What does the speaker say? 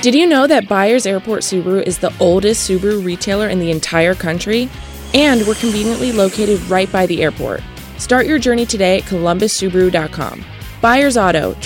Did you know that Byers Airport Subaru is the oldest Subaru retailer in the entire country? And we're conveniently located right by the airport. Start your journey today at columbussubaru.com. Byers Auto.